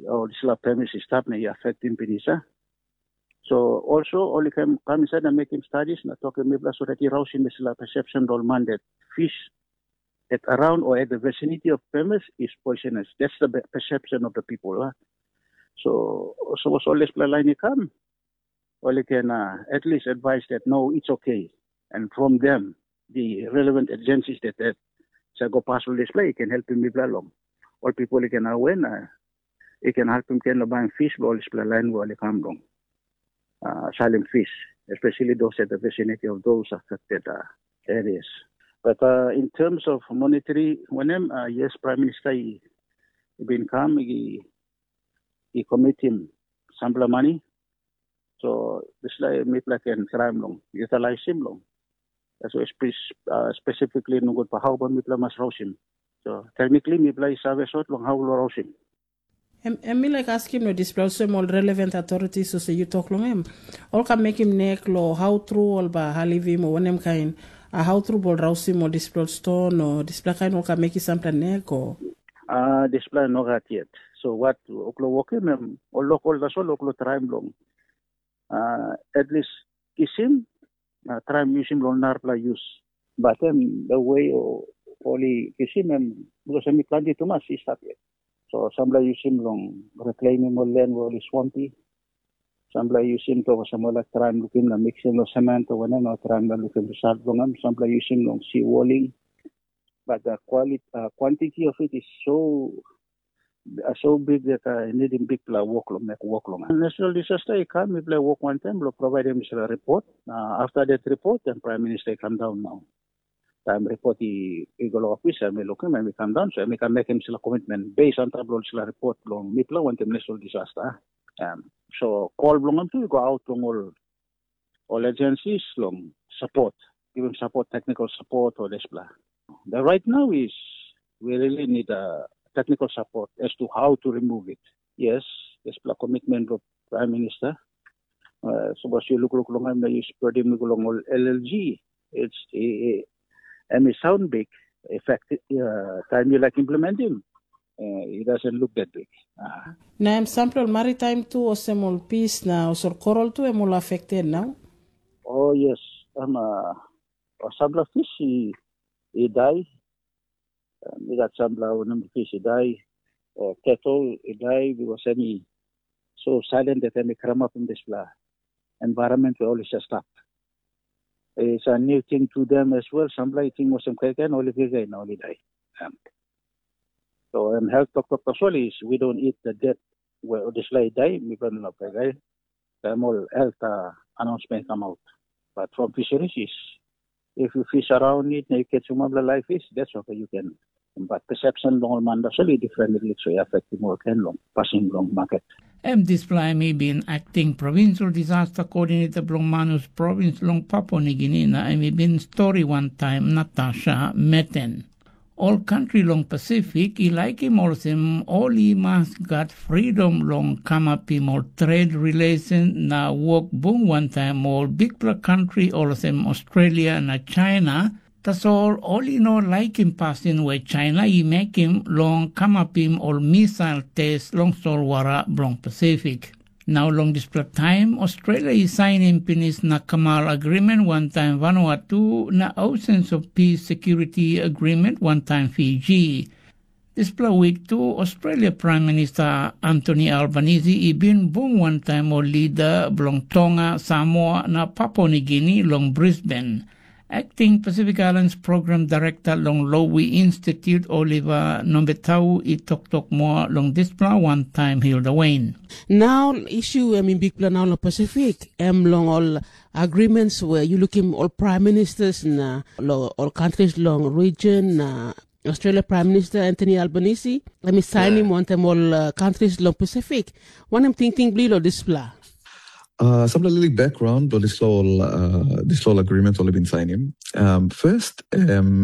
or this la premises stop na affecting pinisa. So also only come inside and make him studies na talk me plus so that he rouse him la perception role man that fish at around or at the vicinity of premise is poisonous. That's the perception of the people. So was always line come. Only can at least advise that no, it's okay. And from them, the relevant agencies that go pass on display can help him along. All people can aware, it can help him can buy fish, all display line will come long. Salim fish, especially those at the vicinity of those affected areas. But in terms of monetary, when yes, Prime Minister he been come, he commit him some money. So this like me like and crime long, utilize him long. So specifically no good for how about me mas rouse him. So technically me play service out long how will rouse him. And me like ask him no display some all relevant authorities so say you talk long him. All can make him neck law how through all ba haliv him or one him kind how through ball rouse him or display stone or display kind all can make him something neck or display no got yet. So what oklo walk him or local the so local time long. At least kiss him try use him long narpla use. But then the way only kiss him because I planted too much is stop yet. So some use him long reclaiming more land where it's swampy. Some use him to some like try looking the mixing of cement or whatever try looking to salt long. Some use him long sea walling. But the quantity of it is so big that I need him big play walk long. National disaster he come we play walk one time, we'll provide him a report. After that report, then Prime Minister come down now. Time report the Eagle office and we look him and we come down, so we can make him a commitment based on tabloid report long Mipla when the national disaster. So call long to go out long all agencies long support, give him support, technical support or display. The right now is we really need technical support as to how to remove it. Yes, there's a commitment of Prime Minister. So as you look long and you spread him along LLG, it's and it sound big. Effective time you like implementing, it doesn't look that big. Now I'm sample maritime too or small piece now, so coral too am all affected now. Oh yes, some fish he die. We got some fish he die. Kettle he die because so silent that they come up in this environment we always just stop. It's a new thing to them as well. Some like thing was some can only die. So health doctor Pasoli is we don't eat the dead where this like die, we don't know guy. All health announcement come out. But from fisheries is if you fish around it, you catch some life fish, that's okay you can. But perception long man actually differently so affecting more can long passing long market. Display may be an acting provincial disaster coordinator Blong Manus province long Papua New Guinea na may been story one time Natasha Meten. All country long Pacific ilike him all must got freedom long come up more trade relation na work boom one time all big country all of them Australia na China. That's all like him passing where China, he make him long come up him all missile test long Solwara Blong Pacific. Now long this time, Australia is signing Pinis na Kamal agreement one time Vanuatu na absence of peace security agreement one time Fiji. This week too, Australia Prime Minister Anthony Albanese been boom one time or leader Blong Tonga, Samoa na Papua New Guinea long Brisbane. Acting Pacific Islands Program Director long Lowy Institute Oliver Nombetau I Tok more long display one time Hilda Wayne. Now issue big plan now Pacific long all agreements where you looking all prime ministers na all countries long region Australia Prime Minister Anthony Albanese sign him one time all countries long Pacific. One I'm thinking blue display. Some little background on this whole agreement only been signed. First,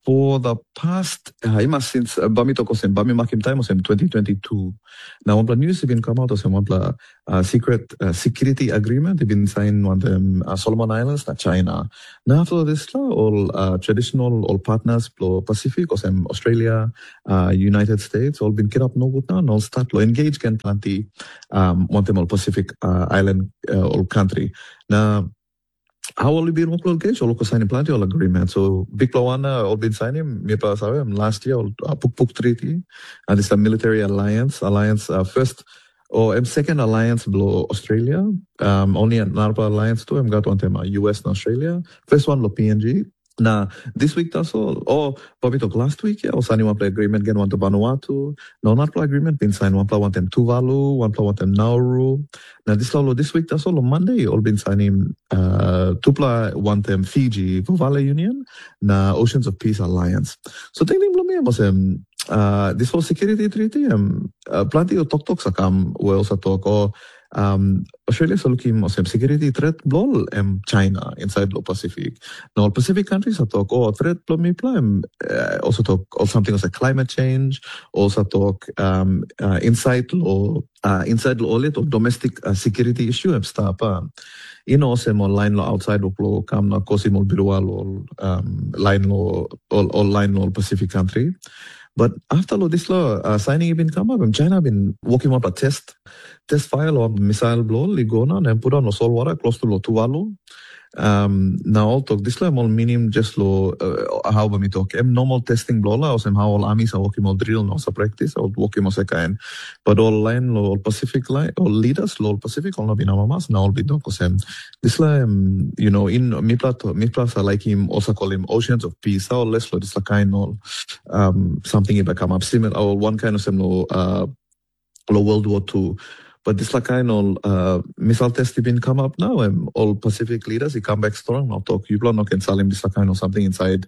For the past, since Bami Tokosem, Bami Makim time was in 2022. Now, one news has been come out of one secret security agreement. They've been signed on the Solomon Islands, not China. Now, after this, all traditional, all partners, Pacific, or Australia, United States, all been get up no good now, and all start to engage can plenty, one them all Pacific island, all country. Now, how will be local engage or local signing plenty all agreement? So big Plawana all been signing me last year Puk Treaty, and it's a military alliance first or second alliance below Australia. Only another alliance too. Got one tema US and Australia. First one lo PNG. Now this week that's all. Probably talk last week. Yeah, signing one play agreement again one to Vanuatu. No, not play agreement been signed one play one them Tuvalu, one play one them Nauru. Now this week that's all on Monday. All been signing Tupla one them Fiji, Vuvale Union, na Oceans of Peace Alliance. So technically was this whole security treaty plenty of talk sakam we also talk or Australia so looking security threat blow China inside the Pacific. Now Pacific countries are talk threat blow me also talk or something as a climate change, also talk inside law of domestic security issue stuff. Sem online law outside law come na kosimol birual line law Pacific country. But after this law signing been come up, China been working on a test file of missile blow ligona and put on a saltwater close to Tuvalu. Now talk this law all meaning just law how we talk normal testing blow la or how all armies are working on drill no practice or working on kind. But all line law Pacific line or leaders law Pacific all not been amamas now all be talk this law in Miplas I like him also call him Oceans of Peace or less law this kind of something it become up similar or one kind of similar World War II. But this like kind of missile test been come up now and all Pacific leaders they come back strong now talk you plan can sell him this like kind of something inside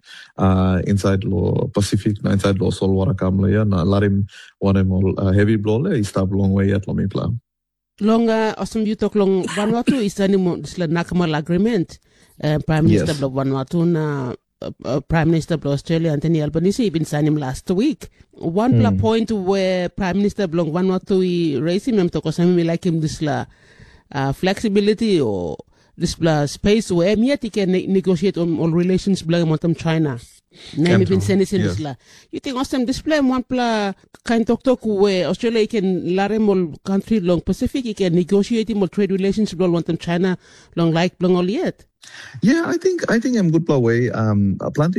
law Pacific inside law saltwater come na let him one him all heavy blow he stop long way at me plan. Longa awesome you talk long Vanuatu is any this like Nakamal agreement Prime Minister of Vanuatu na Prime Minister of Australia Anthony Albanese been signing him last week. One point where Prime Minister of Vanuatu raised him to cause me like him this flexibility or this space where yet he can negotiate on all relations with China. Name been sending this you think awesome display one kind talk where Australia can let him all country long Pacific he can negotiate him all trade relations with China long all yet. Yeah, I think I'm good way. Plenty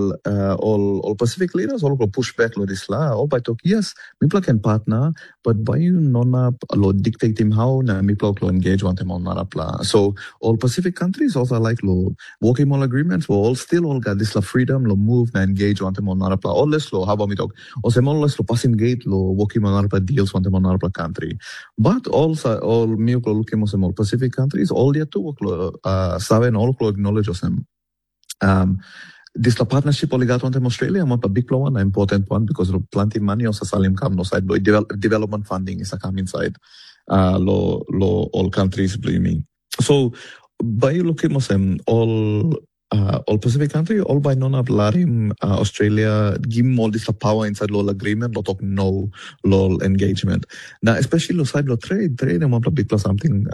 all Pacific leaders all go push back lo this la. All by talk yes, people can partner, but by you nona lo dictate him how na people lo engage want him on narapla. So all Pacific countries also like lo working on agreements. We all still all got this la freedom lo move na engage want him on narapla. All less lo how about me talk? Or some all less lo passing gate lo working on narapla deals want him on narapla country. But also all me lo looking mo all Pacific countries all dia tu work lo saben all acknowledge them. This partnership only got on Australia and one big one, an important one because of plenty money also salim come no side development funding is a come inside all countries blaming. So by looking at all Pacific country, all by none of Larim Australia give them all this power inside law agreement, lot of no law engagement. Now especially side law trade and one big plus something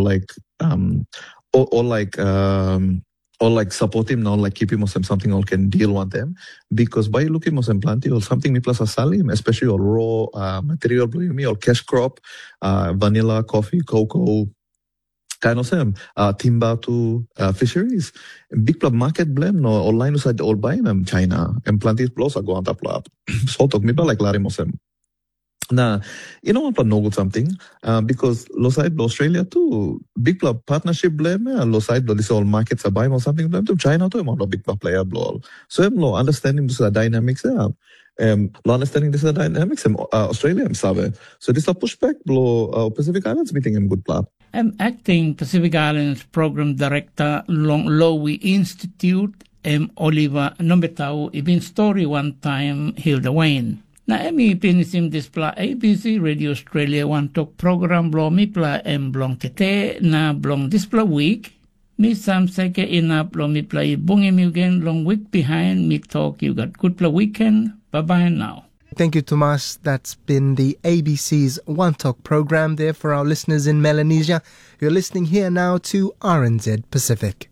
or like support him now, like keep him something or can deal with them. Because by looking at plenty or something me plus a salim, especially or raw material or cash crop, vanilla, coffee, cocoa, kind of same, timber to fisheries. Big market blend no online side all buy them China and plenty plus go on top lab. So talk me like Larimosem. Now, you know what no good something because Loside Australia too big partnership blame and Loside this all markets are buying or something blame to China too a big player blow. So I'm understanding this dynamics understanding this dynamics Australia sabe. So this a pushback blow Pacific Islands meeting in good plan. Acting Pacific Islands Program Director Long Lowy Institute Oliver Nombetau ibin story one time Hilda Wayne. Na emi pinisim displa ABC Radio Australia one talk program blong mipla blong tete na blong displa week Mi sam seke inap lo mi play bungi mi again long week behind mi talk you got good play weekend. Bye-bye now. Thank you, Tomas. That's been the ABC's One Talk program there for our listeners in Melanesia. You're listening here now to RNZ Pacific.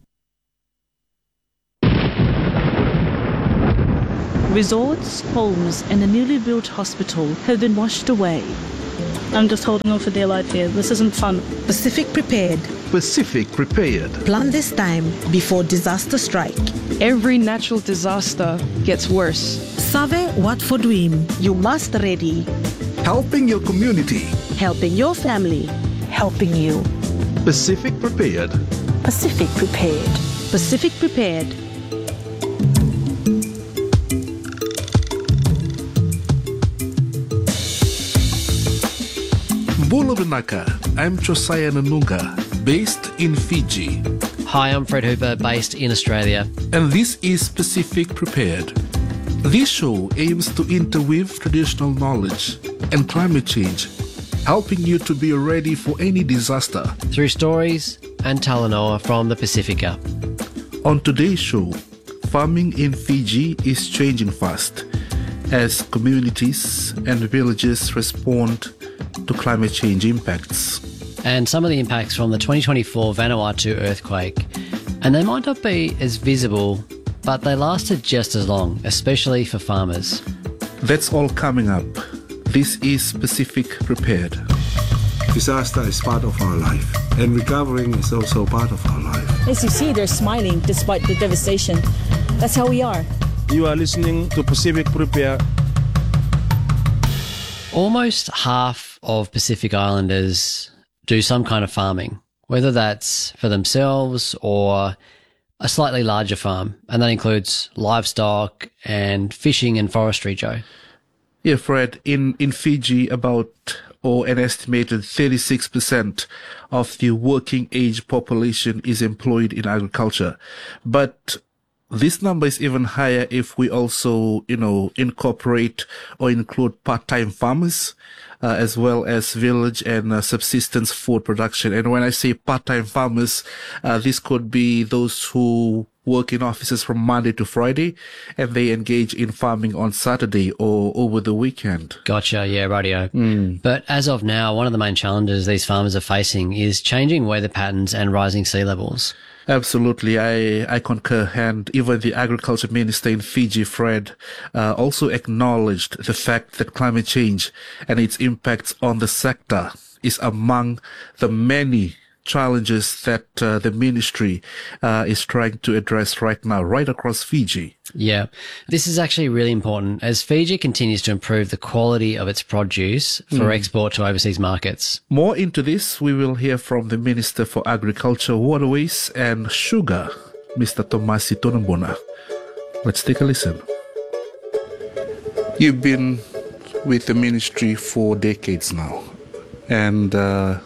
Resorts, homes and a newly built hospital have been washed away. I'm just holding on for dear life here. This isn't fun. Pacific Prepared. Pacific Prepared. Plan this time before disaster strike. Every natural disaster gets worse. Save Watford Wim. You must ready. Helping your community. Helping your family. Helping you. Pacific Prepared. Pacific Prepared. Pacific Prepared. Bula Vinaka, I'm Josiah Nanunga, based in Fiji. Hi, I'm Fred Hooper, based in Australia. And this is Pacific Prepared. This show aims to interweave traditional knowledge and climate change, helping you to be ready for any disaster. Through stories and Talanoa from the Pacifica. On today's show, farming in Fiji is changing fast as communities and villages respond to climate change impacts. And some of the impacts from the 2024 Vanuatu earthquake. And they might not be as visible, but they lasted just as long, especially for farmers. That's all coming up. This is Pacific Prepared. Disaster is part of our life, and recovering is also part of our life. As you see, they're smiling despite the devastation. That's how we are. You are listening to Pacific Prepared. Almost half of Pacific Islanders do some kind of farming, whether that's for themselves or a slightly larger farm, and that includes livestock and fishing and forestry, Joe. Yeah, Fred, in Fiji, about an estimated 36% of the working age population is employed in agriculture. But this number is even higher if we also, incorporate or include part-time farmers, as well as village and subsistence food production. And when I say part-time farmers, this could be those who work in offices from Monday to Friday, and they engage in farming on Saturday or over the weekend. Gotcha, yeah, rightio. But as of now, one of the main challenges these farmers are facing is changing weather patterns and rising sea levels. Absolutely, I concur. And even the agriculture minister in Fiji, Fred, also acknowledged the fact that climate change and its impacts on the sector is among the many challenges that the ministry is trying to address right now, right across Fiji. Yeah, this is actually really important as Fiji continues to improve the quality of its produce for export to overseas markets. More into this, we will hear from the Minister for Agriculture, Waterways and Sugar, Mr. Tomasi Tonambona. Let's take a listen. You've been with the ministry for decades now, and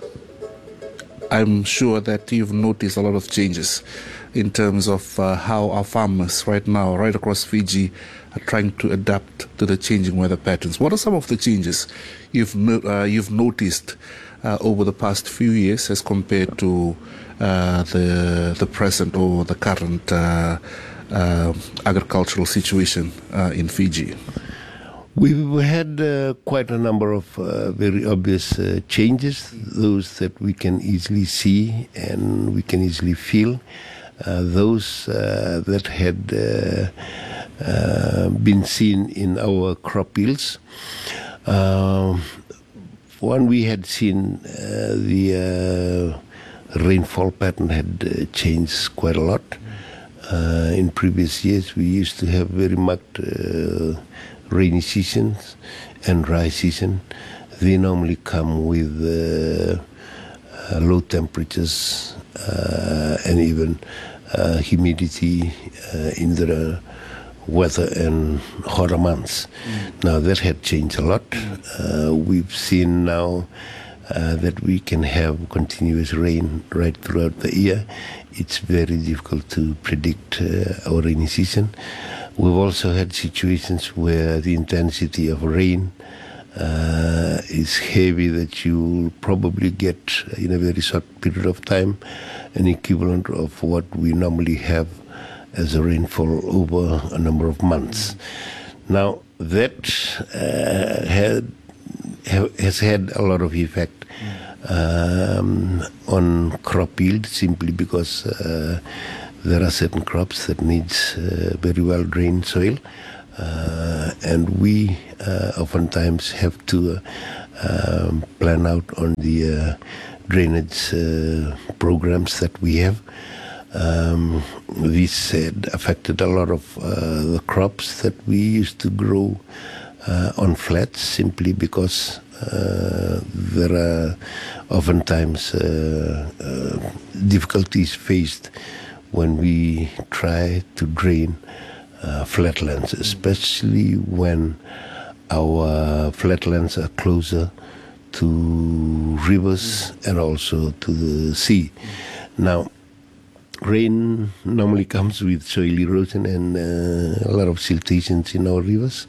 I'm sure that you've noticed a lot of changes in terms of how our farmers right now, right across Fiji, are trying to adapt to the changing weather patterns. What are some of the changes you've noticed over the past few years as compared to the present or the current agricultural situation in Fiji? We've had quite a number of very obvious changes, those that we can easily see and we can easily feel. Those that had been seen in our crop yields. One, we had seen the rainfall pattern had changed quite a lot. In previous years, we used to have very marked rainy seasons and dry season. They normally come with low temperatures and even humidity in the weather and hotter months. Now that had changed a lot. We've seen now that we can have continuous rain right throughout the year. It's very difficult to predict our rainy season. We've also had situations where the intensity of rain is heavy, that you probably get in a very short period of time an equivalent of what we normally have as a rainfall over a number of months. Now that has had a lot of effect on crop yield, simply because there are certain crops that needs very well drained soil, and we oftentimes have to plan out on the drainage programs that we have. This had affected a lot of the crops that we used to grow on flats, simply because there are oftentimes difficulties faced when we try to drain flatlands, especially when our flatlands are closer to rivers and also to the sea. Now, rain normally comes with soil erosion and a lot of siltations in our rivers.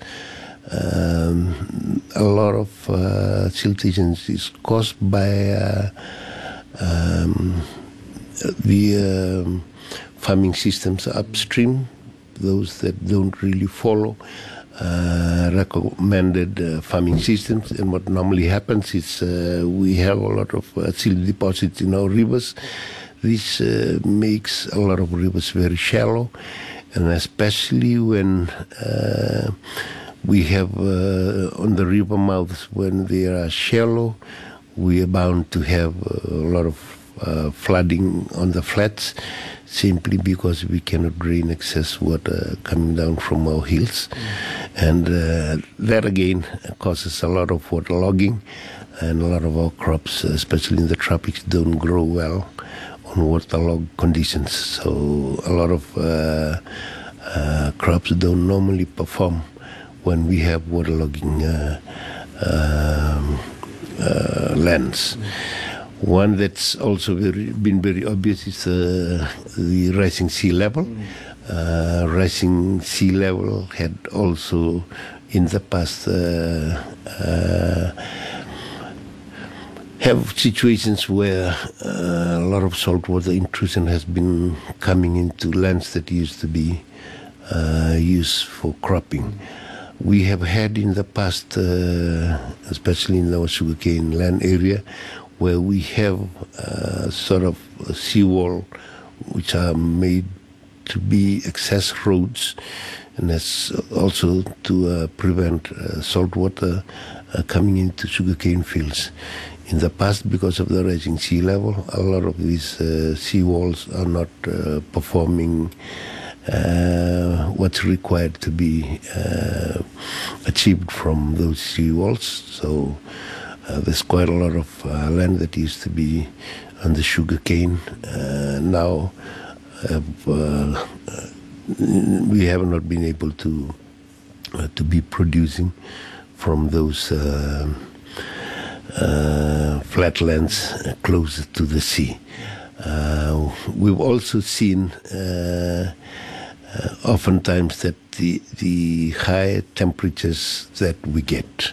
A lot of siltations is caused by the farming systems upstream, those that don't really follow recommended farming systems. And what normally happens is we have a lot of silt deposits in our rivers. This makes a lot of rivers very shallow, and especially when we have on the river mouths, when they are shallow, we are bound to have a lot of flooding on the flats, simply because we cannot drain excess water coming down from our hills. And that again causes a lot of waterlogging, and a lot of our crops, especially in the tropics, don't grow well on waterlogged conditions. So a lot of crops don't normally perform when we have waterlogging lands. One that's also been very obvious is the rising sea level. Rising sea level had also in the past have situations where a lot of saltwater intrusion has been coming into lands that used to be used for cropping. We have had in the past, especially in our sugarcane land area, where we have sort of a seawall which are made to be access roads, and that's also to prevent saltwater coming into sugarcane fields. In the past, because of the rising sea level, a lot of these seawalls are not performing what's required to be achieved from those seawalls. So there's quite a lot of land that used to be on the sugarcane. Now we have not been able to be producing from those flatlands closer to the sea. We've also seen oftentimes that the high temperatures that we get,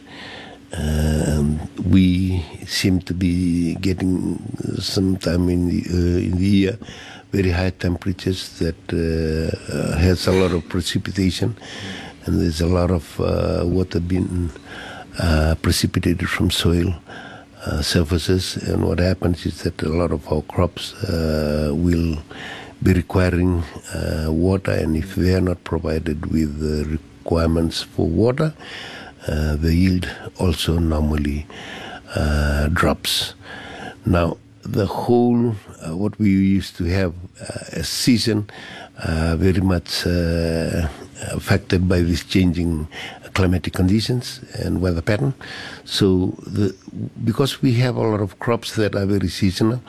we seem to be getting sometime in the year very high temperatures that has a lot of precipitation, and there's a lot of water being precipitated from soil surfaces. And what happens is that a lot of our crops will be requiring water, and if they are not provided with the requirements for water, the yield also normally drops. Now, the whole, what we used to have a season very much affected by these changing climatic conditions and weather pattern. So because we have a lot of crops that are very seasonal,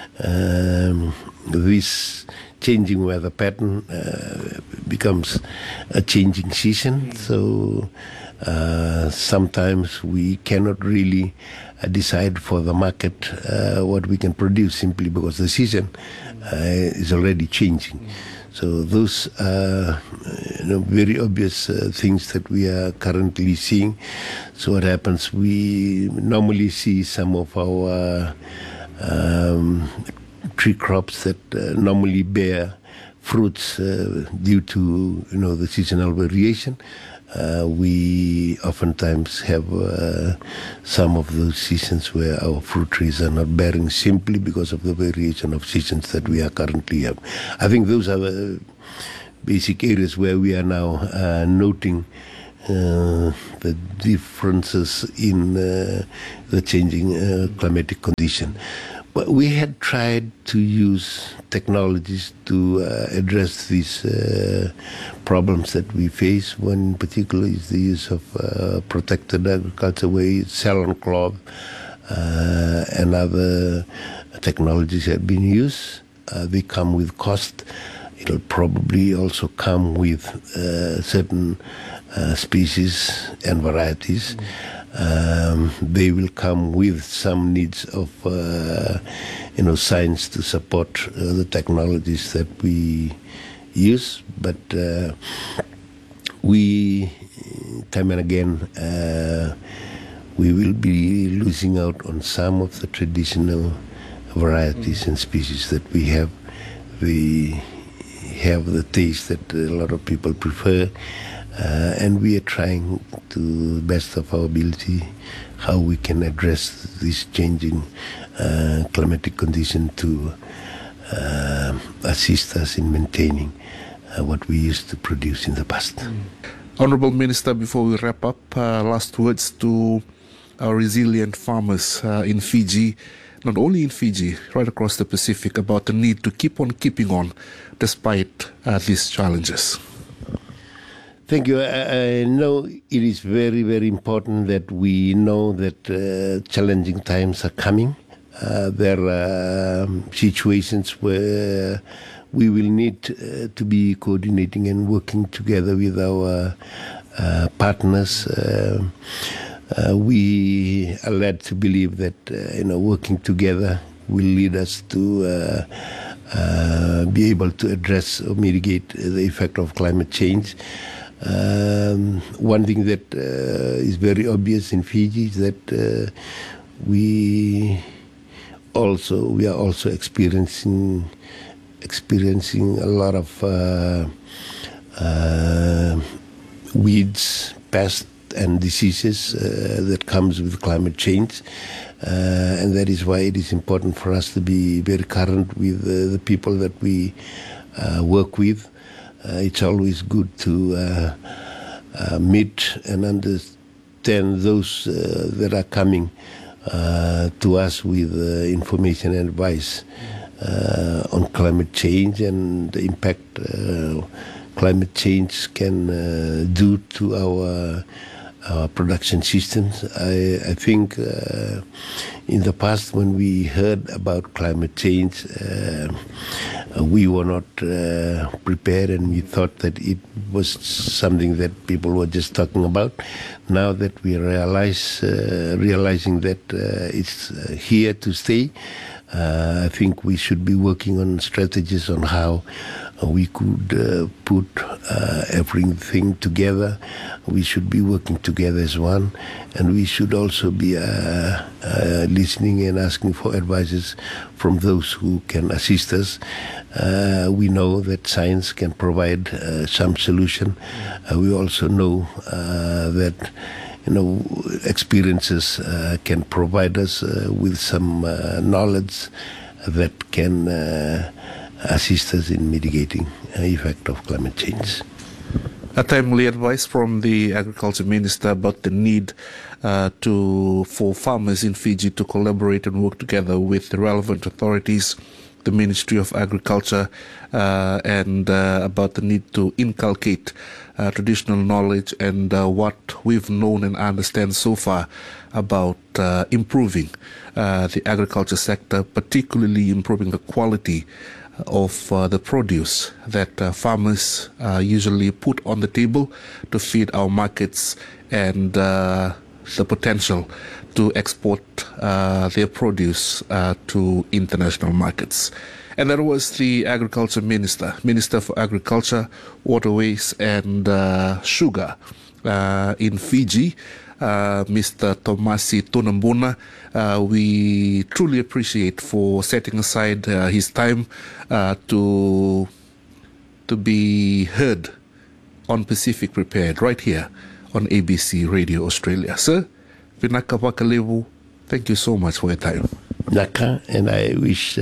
this changing weather pattern becomes a changing season. So Sometimes we cannot really decide for the market what we can produce simply because the season is already changing. So those are very obvious things that we are currently seeing. So what happens, we normally see some of our tree crops that normally bear fruits due to the seasonal variation. We oftentimes have some of those seasons where our fruit trees are not bearing simply because of the variation of seasons that we are currently have. I think those are the basic areas where we are now noting the differences in the changing climatic condition. But we had tried to use technologies to address these problems that we face. One in particular is the use of protected agriculture, where salon cloth and other technologies have been used. They come with cost. It'll probably also come with certain species and varieties. They will come with some needs of science to support the technologies that we use, but we time and again we will be losing out on some of the traditional varieties and species that we have. We have the taste that a lot of people prefer. And we are trying to the best of our ability how we can address this changing climatic condition to assist us in maintaining what we used to produce in the past. Honourable Minister, before we wrap up, last words to our resilient farmers in Fiji, not only in Fiji, right across the Pacific, about the need to keep on keeping on despite these challenges. Thank you. I know it is very, very important that we know that challenging times are coming. There are situations where we will need to be coordinating and working together with our partners. We are led to believe that working together will lead us to be able to address or mitigate the effect of climate change. One thing that is very obvious in Fiji is that we are also experiencing a lot of weeds, pests, and diseases that comes with climate change, and that is why it is important for us to be very current with the people that we work with. It's always good to meet and understand those that are coming to us with information and advice on climate change and the impact climate change can do to our production systems. I think in the past when we heard about climate change, we were not prepared and we thought that it was something that people were just talking about. Now that we realizing that it's here to stay, I think we should be working on strategies on how we could put everything together. We should be working together as one, and we should also be listening and asking for advices from those who can assist us. We know that science can provide some solution. We also know that experiences can provide us with some knowledge that can assist us in mitigating the effect of climate change. A timely advice from the Agriculture Minister about the need for farmers in Fiji to collaborate and work together with the relevant authorities, the Ministry of Agriculture, and about the need to inculcate traditional knowledge and what we've known and understand so far about improving the agriculture sector, particularly improving the quality of the produce that farmers usually put on the table to feed our markets and the potential to export their produce to international markets. And that was the Agriculture Minister for Agriculture, Waterways and Sugar in Fiji, Mr. Tomasi Tunambuna. We truly appreciate for setting aside his time to be heard on Pacific Prepared right here on ABC Radio Australia. Sir, Vinaka Wakalevu, thank you so much for your time. Naka, and I wish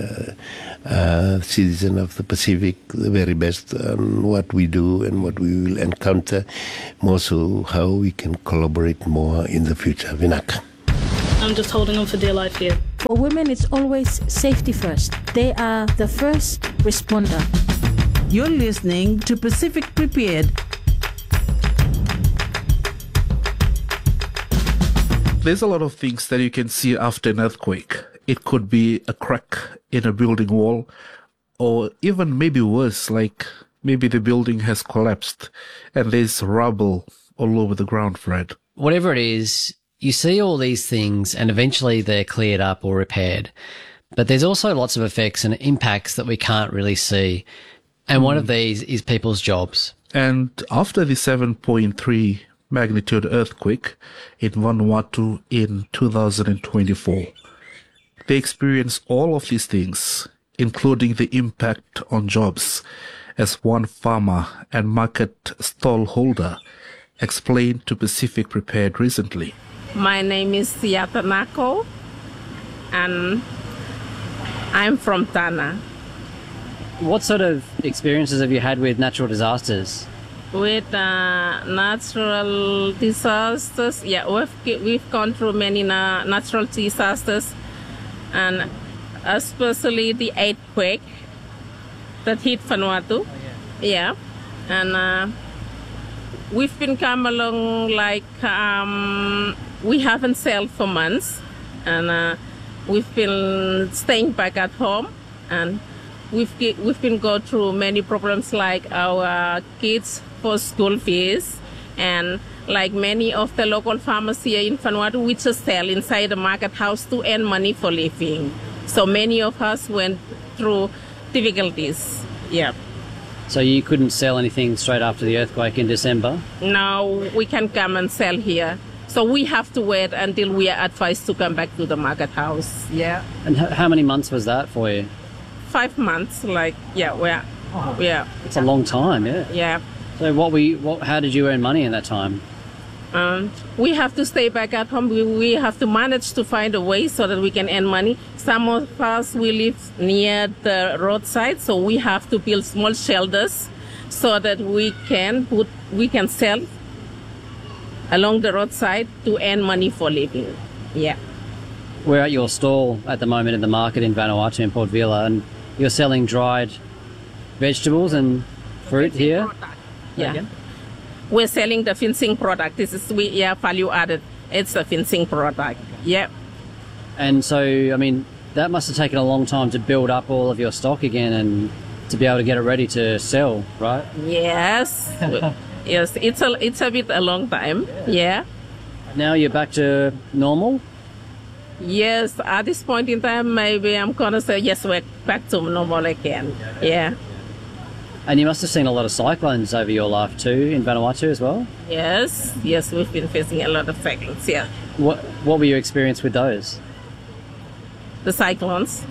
citizen of the Pacific the very best on what we do and what we will encounter, more so how we can collaborate more in the future. Vinaka. I'm just holding on for dear life here. For women, it's always safety first. They are the first responder. You're listening to Pacific Prepared. There's a lot of things that you can see after an earthquake. It could be a crack in a building wall, or even maybe worse, like maybe the building has collapsed and there's rubble all over the ground, Fred. Whatever it is, you see all these things and eventually they're cleared up or repaired. But there's also lots of effects and impacts that we can't really see. And one of these is people's jobs. And after the 7.3 magnitude earthquake in Vanuatu in 2024, they experienced all of these things, including the impact on jobs, as one farmer and market stall holder explained to Pacific Prepared recently. My name is Yatanako, and I'm from Tana. What sort of experiences have you had with natural disasters? With natural disasters, yeah, we've gone through many natural disasters, and especially the earthquake that hit Vanuatu. Yeah, and we've been come along like we haven't sailed for months, and we've been staying back at home, and we've been go through many problems like our kids for school fees, and like many of the local farmers here in Vanuatu, we just sell inside the market house to earn money for living. So many of us went through difficulties. Yeah. So you couldn't sell anything straight after the earthquake in December? No, we can come and sell here. So we have to wait until we are advised to come back to the market house. Yeah. And how many months was that for you? 5 months, like, yeah, yeah. It's a long time, yeah. Yeah. So how did you earn money in that time? We have to stay back at home. We have to manage to find a way so that we can earn money. Some of us, we live near the roadside, so we have to build small shelters so that we can sell along the roadside to earn money for living. Yeah. We're at your stall at the moment in the market in Vanuatu in Port Vila, and you're selling dried vegetables and fruit here? Yeah. Again? We're selling the fencing product. This is value added. It's a fencing product. Yeah. And so, I mean, that must have taken a long time to build up all of your stock again and to be able to get it ready to sell, right? Yes. Yes, it's a bit a long time. Yeah. Now you're back to normal? Yes, at this point in time, maybe I'm going to say, yes, we're back to normal again. Yeah. And you must have seen a lot of cyclones over your life too in Vanuatu as well? Yes, we've been facing a lot of cyclones, yeah. What were your experience with those? The cyclones?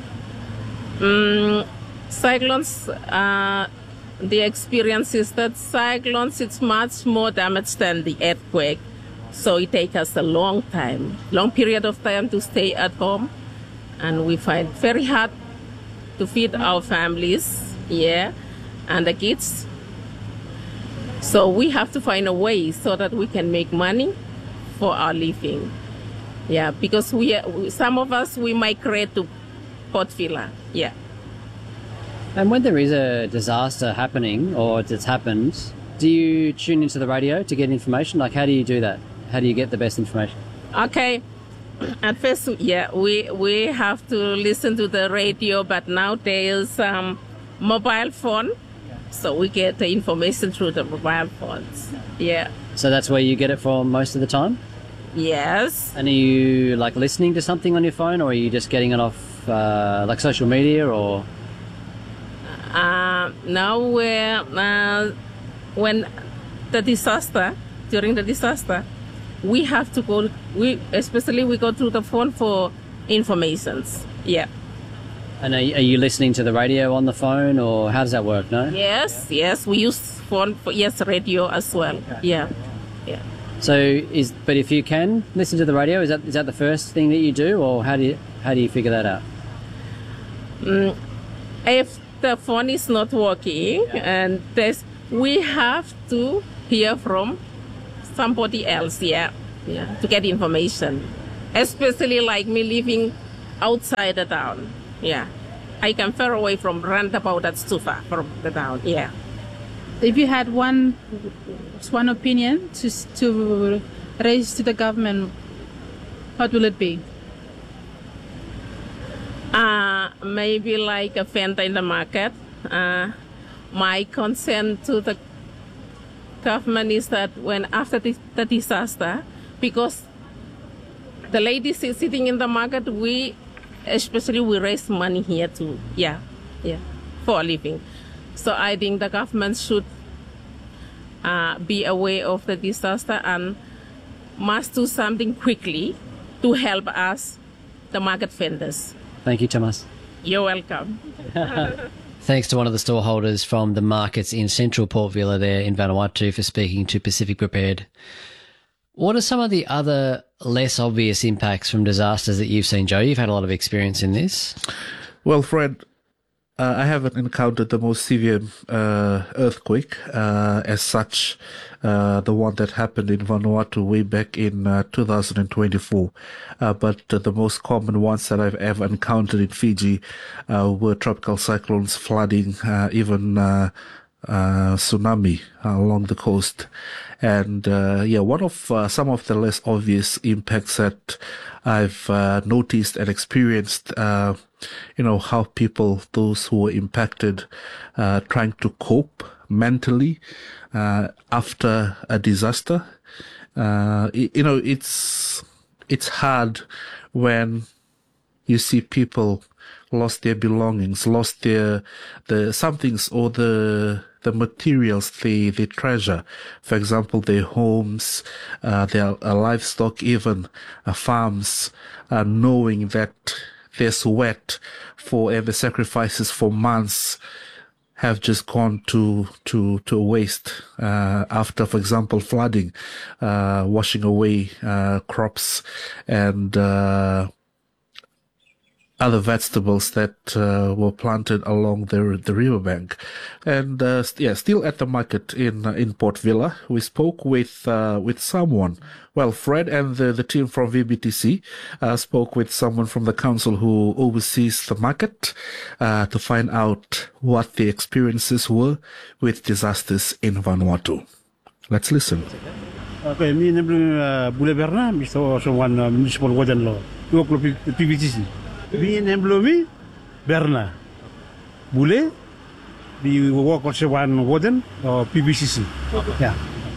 Cyclones, the experience is that cyclones, it's much more damage than the earthquake. So it takes us a long period of time to stay at home. And we find very hard to feed our families, yeah, and the kids. So we have to find a way so that we can make money for our living. Yeah, because some of us, we migrate to Port Vila, yeah. And when there is a disaster happening or it's happened, do you tune into the radio to get information? Like, how do you do that? How do you get the best information? Okay. At first, yeah, we have to listen to the radio, but now there's mobile phone, so we get the information through the mobile phones. Yeah. So that's where you get it from most of the time? Yes. And are you like listening to something on your phone, or are you just getting it off like social media, or? Now when during the disaster, we have to go, especially we go to the phone for informations. Yeah. And are you listening to the radio on the phone, or how does that work, no? Yes, we use phone for, radio as well. Okay. Yeah. So but if you can listen to the radio, is that the first thing that you do, or how do you figure that out? If the phone is not working, and we have to hear from somebody else, to get information. Especially like me living outside the town. Yeah, I can far away from roundabout. That's too far from the town. Yeah. If you had one opinion to raise to the government, what will it be? Maybe like a fence in the market. My concern to the government is that when after the disaster, because the ladies sitting in the market, we raise money here too. Yeah, for a living. So I think the government should be aware of the disaster and must do something quickly to help us, the market vendors. Thank you, Thomas. You're welcome. Thanks to one of the storeholders from the markets in central Port Vila there in Vanuatu for speaking to Pacific Prepared. What are some of the other less obvious impacts from disasters that you've seen, Joe? You've had a lot of experience in this. Well, Fred, I haven't encountered the most severe earthquake as such, the one that happened in Vanuatu way back in 2024. But the most common ones that I've ever encountered in Fiji were tropical cyclones, flooding, even tsunami along the coast. And one of some of the less obvious impacts that I've noticed and experienced, how people, those who were impacted, trying to cope mentally after a disaster. It's hard when you see people lost their belongings, lost the some things or the materials they treasure. For example, their homes, their livestock, even farms, knowing that their sweat and the sacrifices for months have just gone to waste after, for example, flooding, washing away crops and other vegetables that were planted along the riverbank. And still at the market in Port Vila, we spoke with someone. Well, Fred and the team from VBTC spoke with someone from the council who oversees the market to find out what the experiences were with disasters in Vanuatu. Let's listen. Okay, me and Bule Berna, Mr. Someone municipal water law, PBTC. Me and Blomi Berna Bule, we work on one warden or PBCC. Yeah.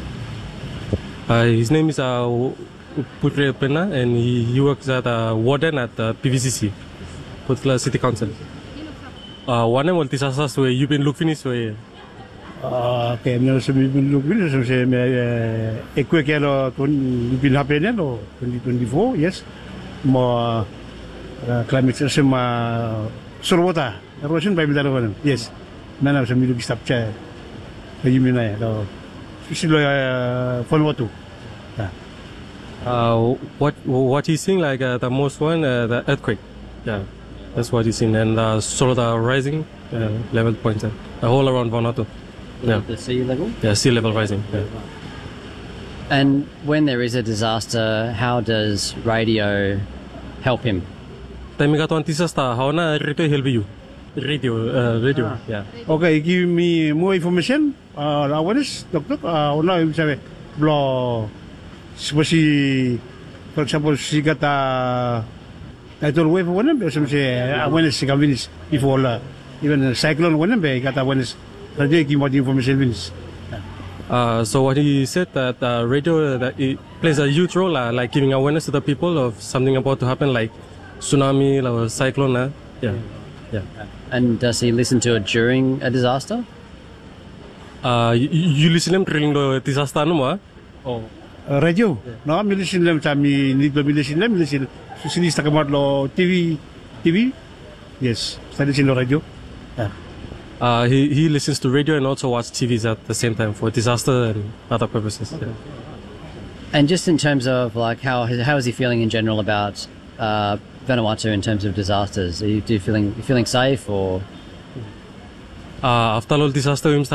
His name is Putre Pena, and he works at warden at PVCC, Port Vila City Council. One of the disasters where you've been looking is where. Okay, no, so we've been looking. So say, a quick yellow been happening or 2024, yes. More climate change, water erosion by the yes. Man, I'm some stop chair. You mean I know. Vanuatu. What he's seeing like the most one, the earthquake. Yeah, that's what he's seeing, and sort of the rising level points all around Vanuatu. Yeah. The sea level? Yeah, sea level rising. Yeah. And when there is a disaster, how does radio help him? Time got on disaster, how na radio help you? Radio. Yeah. Okay, give me more information. Awareness, doctor. Una sabi, blow. Especially, for example, she got a tidal wave one, but some say awareness convince before even a cyclone one, but got awareness. Radio give more information wins. So what he said that radio that it plays a huge role, like giving awareness to the people of something about to happen, like tsunami or cyclone. Yeah. And does he listen to it during a disaster? You listen to during the disaster, no? Oh. Radio. No, mi listen them mi listen them listen. Sini sta kamar lo TV. Yes, I listen to radio. Yeah. He listens to radio and also watch TVs at the same time for disaster and other purposes. Okay. Yeah. And just in terms of like how is he feeling in general about Vanuatu in terms of disasters? Are you feeling safe or? After all disaster, you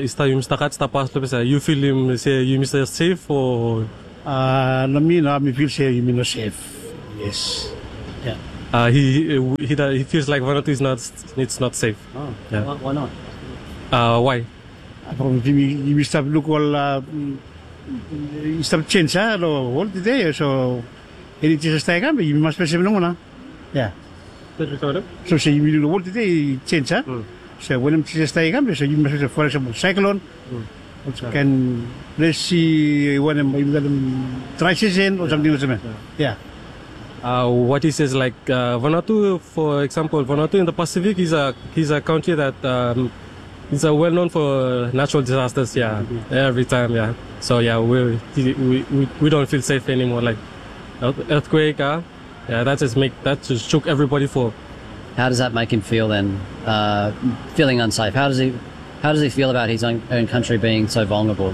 feel him say you Mr. safe or? Me feel say you not safe. Yes. Yeah. He feels like Vanuatu is not safe. Oh. Yeah. Why not? Why? You stop look all you stop change all the day so it is a stag you must be no. Yeah. So say you all the day change so when I'm just staying so you must for example cyclone can let's see when I'm transition or something like that. Yeah. What he says like Vanuatu, for example, Vanuatu in the Pacific is a country that is well known for natural disasters. Yeah, every time. Yeah, so yeah, we don't feel safe anymore. Like earthquake. Yeah, that just shook everybody for. How does that make him feel then? Feeling unsafe. How does he feel about his own country being so vulnerable?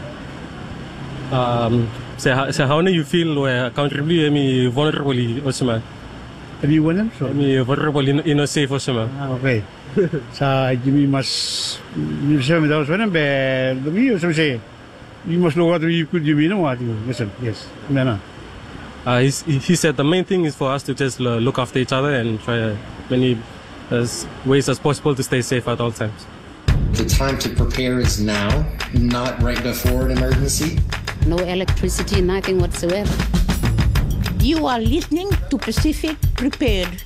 So how do you feel where country be vulnerable also? Any one so vulnerable in safe also. Okay. So you must you say me those when the me so say you must know what you could you know what you listen. Yes. No. He said the main thing is for us to just look after each other and try many ways as possible to stay safe at all times. The time to prepare is now, not right before an emergency. No electricity, nothing whatsoever. You are listening to Pacific Prepared.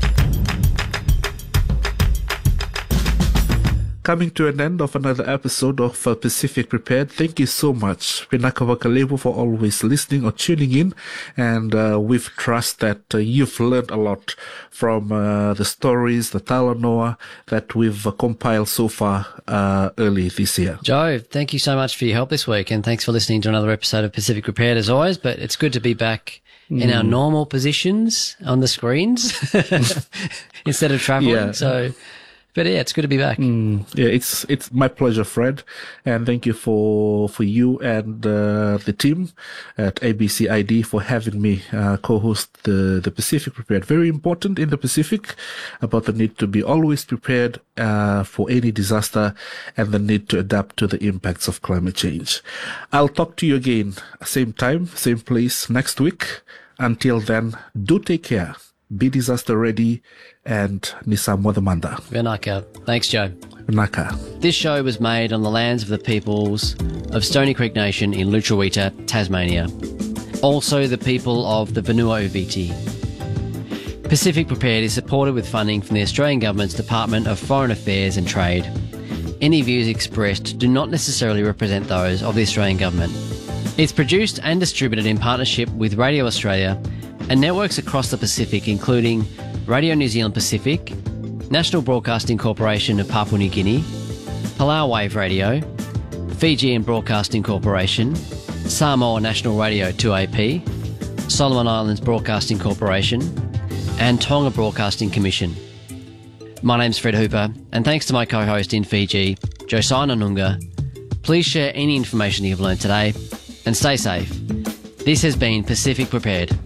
Coming to an end of another episode of Pacific Prepared. Thank you so much, Pinaka Wakalebo, for always listening or tuning in. And we trust that you've learned a lot from the stories, the Talanoa that we've compiled so far early this year. Joe, thank you so much for your help this week. And thanks for listening to another episode of Pacific Prepared as always. But it's good to be back in our normal positions on the screens instead of traveling. Yeah. But yeah, it's good to be back. Yeah, it's my pleasure, Fred, and thank you for you and the team at ABCID for having me co-host the Pacific Prepared. Very important in the Pacific about the need to be always prepared for any disaster and the need to adapt to the impacts of climate change. I'll talk to you again, same time, same place next week. Until then, do take care. Be disaster ready, and Nisamo the Manda. Venaka. Thanks, Joe. Venaka. This show was made on the lands of the peoples of Stony Creek Nation in Lutruwita, Tasmania. Also the people of the Vanua Uviti. Pacific Prepared is supported with funding from the Australian Government's Department of Foreign Affairs and Trade. Any views expressed do not necessarily represent those of the Australian Government. It's produced and distributed in partnership with Radio Australia and networks across the Pacific, including Radio New Zealand Pacific, National Broadcasting Corporation of Papua New Guinea, Palau Wave Radio, Fijian Broadcasting Corporation, Samoa National Radio 2AP, Solomon Islands Broadcasting Corporation, and Tonga Broadcasting Commission. My name's Fred Hooper, and thanks to my co-host in Fiji, Josiah Nanunga. Please share any information you've learned today, and stay safe. This has been Pacific Prepared.